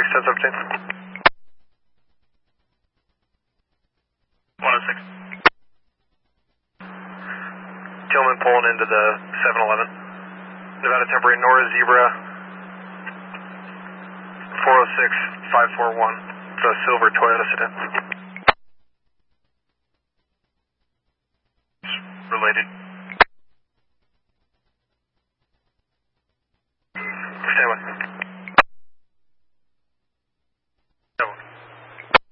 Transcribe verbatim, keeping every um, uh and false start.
six, ten seventeen. one oh six. Tillman pulling into the seven eleven. Nevada Temporary Nora Zebra four oh six five four one. It's a silver Toyota sedan. Related. Stand by.